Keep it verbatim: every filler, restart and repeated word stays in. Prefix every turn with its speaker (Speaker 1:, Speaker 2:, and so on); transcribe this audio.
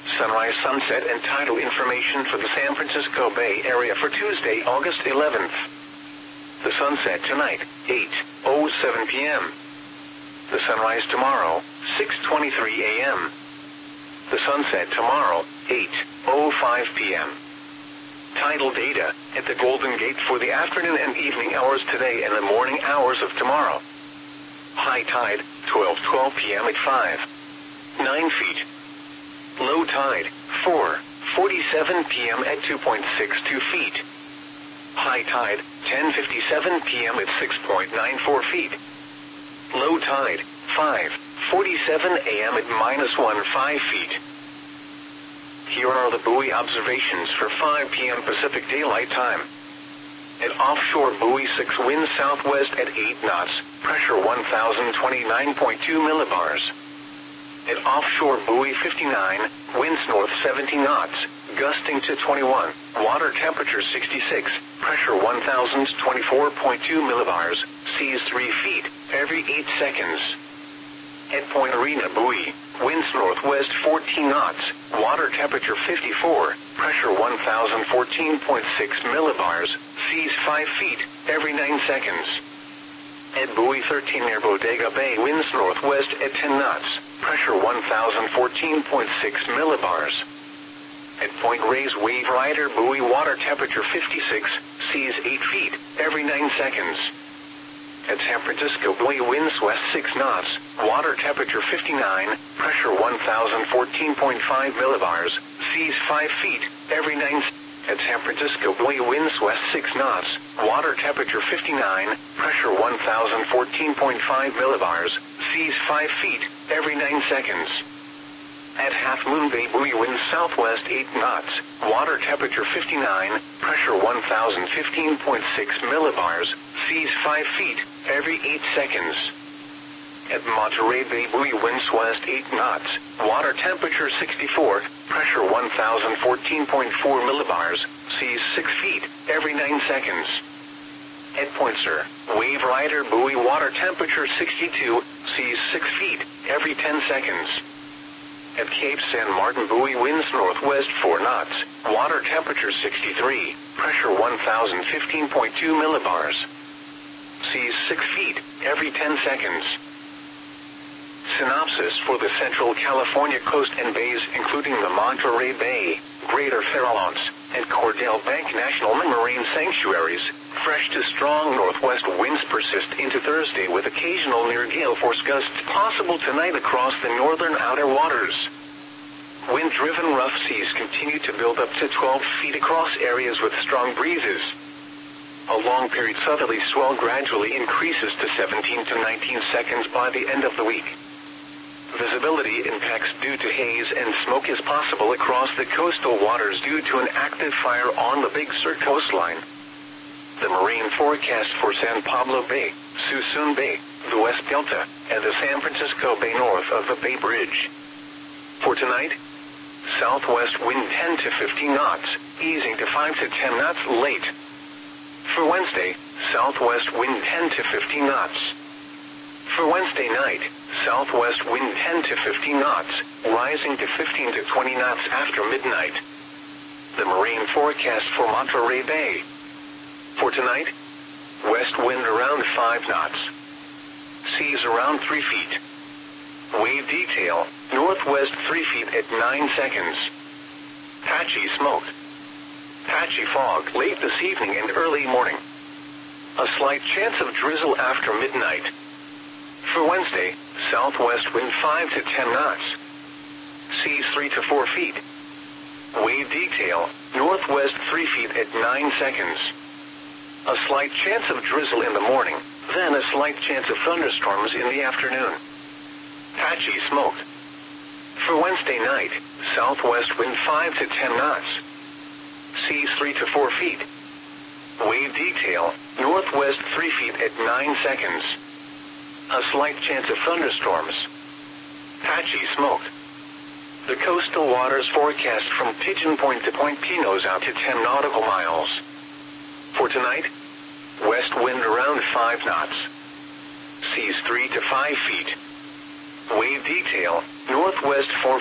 Speaker 1: Sunrise, sunset, and tidal information for the San Francisco Bay Area for Tuesday, August eleventh. The sunset tonight, eight oh seven p m The sunrise tomorrow, six twenty-three a m The sunset tomorrow, eight oh five p m Tidal data at the Golden Gate for the afternoon and evening hours today and the morning hours of tomorrow. High tide, twelve twelve p m at five nine feet. Low tide, four forty-seven p m at two point six two feet. High tide, ten fifty-seven p m at six point nine four feet. Low tide, five forty-seven a m at minus fifteen feet. Here are the buoy observations for five p m Pacific Daylight Time. At offshore buoy six, wind southwest at eight knots, pressure one thousand twenty-nine point two millibars. At offshore buoy fifty-nine, winds north seventy knots, gusting to twenty-one, water temperature sixty-six, pressure one thousand twenty-four point two millibars, seas three feet, every eight seconds. At Point Arena buoy, winds northwest fourteen knots, water temperature fifty-four, pressure one thousand fourteen point six millibars, seas five feet, every nine seconds. At buoy thirteen near Bodega Bay, winds northwest at ten knots, pressure one thousand fourteen point six millibars. At Point Reyes Wave Rider buoy, water temperature fifty-six, seas eight feet, every nine seconds. At San Francisco buoy, winds west six knots, water temperature fifty-nine, pressure one thousand fourteen point five millibars, seas five feet, every nine seconds. At San Francisco buoy, winds west six knots, water temperature fifty-nine, pressure one thousand fourteen point five millibars, seas five feet, every nine seconds. At Half Moon Bay buoy, winds southwest eight knots, water temperature fifty-nine, pressure one thousand fifteen point six millibars, seas five feet, every eight seconds. At Monterey Bay buoy, winds west eight knots, water temperature sixty-four, pressure one thousand fourteen point four millibars, seas six feet, every nine seconds. At Point Sur, Wave Rider buoy, water temperature sixty-two, seas six feet, every ten seconds. At Cape San Martin buoy, winds northwest four knots, water temperature sixty-three, pressure one thousand fifteen point two millibars, seas six feet, every ten seconds. Synopsis for the Central California coast and bays, including the Monterey Bay, Greater Farallones, and Cordell Bank National Marine Sanctuaries. Fresh to strong northwest winds persist into Thursday with occasional near gale force gusts possible tonight across the northern outer waters. Wind-driven rough seas continue to build up to twelve feet across areas with strong breezes. A long-period southerly swell gradually increases to seventeen to nineteen seconds by the end of the week. Visibility impacts due to haze and smoke is possible across the coastal waters due to an active fire on the Big Sur coastline. The marine forecast for San Pablo Bay, Suisun Bay, the West Delta, and the San Francisco Bay north of the Bay Bridge. For tonight, southwest wind ten to fifteen knots, easing to five to ten knots late. For Wednesday, southwest wind ten to fifteen knots. For Wednesday night, southwest wind ten to fifteen knots, rising to fifteen to twenty knots after midnight. The marine forecast for Monterey Bay. For tonight, west wind around five knots. Seas around three feet. Wave detail, northwest three feet at nine seconds. Patchy smoke. Patchy fog late this evening and early morning. A slight chance of drizzle after midnight. For Wednesday, southwest wind five to ten knots. Seas three to four feet. Wave detail, northwest three feet at nine seconds. A slight chance of drizzle in the morning, then a slight chance of thunderstorms in the afternoon. Patchy smoke. For Wednesday night, southwest wind five to ten knots. Seas three to four feet. Wave detail, northwest three feet at nine seconds. A slight chance of thunderstorms. Patchy smoke. The coastal waters forecast from Pigeon Point to Point Pinos out to ten nautical miles. For tonight, west wind around five knots. Seas three to five feet. Wave detail, northwest four